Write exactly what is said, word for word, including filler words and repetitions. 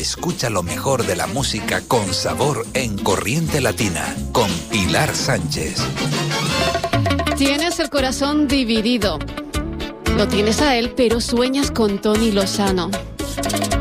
Escucha lo mejor de la música con sabor en Corriente Latina, con Pilar Sánchez. Tienes el corazón dividido. Lo tienes a él, pero sueñas con Tony Lozano.